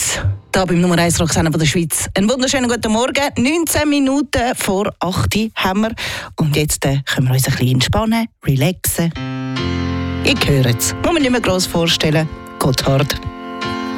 Schweiz. Hier beim Nummer 1 Roxanne von der Schweiz. Einen wunderschönen guten Morgen. 19 Minuten vor 8 Uhr haben wir. Und jetzt können wir uns ein bisschen entspannen, relaxen. Ich höre es. Muss man nicht mehr gross vorstellen. Gotthard.